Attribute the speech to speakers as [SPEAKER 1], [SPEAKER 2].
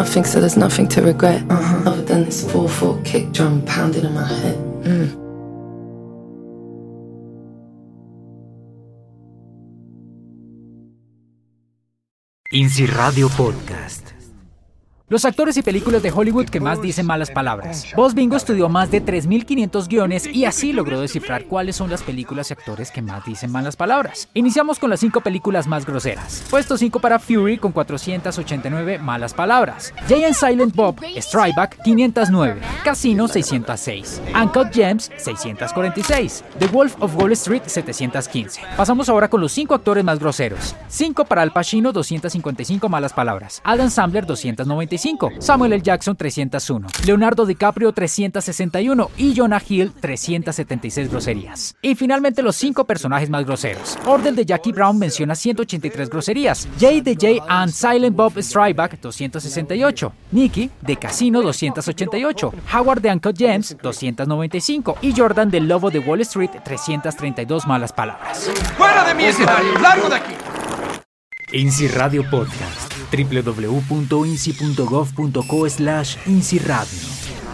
[SPEAKER 1] nothing, so there's nothing to regret. Other than this 4/4 kick drum pounding in my head.
[SPEAKER 2] INSI Radio Podcast. Los actores y películas de Hollywood que más dicen malas palabras. Boss Bingo estudió más de 3.500 guiones y así logró descifrar cuáles son las películas y actores que más dicen malas palabras. Iniciamos con las 5 películas más groseras. Puesto 5 para Fury con 489 malas palabras. Jay and Silent Bob, Strike Back 509. Casino 606. Uncut Gems 646. The Wolf of Wall Street 715. Pasamos ahora con los 5 actores más groseros. 5 para Al Pacino 255 malas palabras. Adam Sandler 295. Samuel L. Jackson 301, Leonardo DiCaprio 361 y Jonah Hill 376 groserías. Y finalmente los 5 personajes más groseros. Ordell de Jackie Brown menciona 183 groserías, Jay de Jay and Silent Bob Strike Back 268, Nicky de Casino 288, Howard de Uncut Gems 295 y Jordan del Lobo de Wall Street 332 malas palabras.
[SPEAKER 3] ¡Fuera de mi escenario! ¡Largo de aquí!
[SPEAKER 2] INSI Radio Podcast. www.insi.gov.co/INSI Radio.